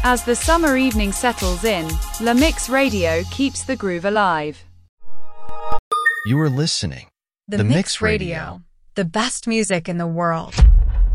As the summer evening settles in, La Mix Radio keeps the groove alive. You are listening. The Mix Radio. The best music in the world.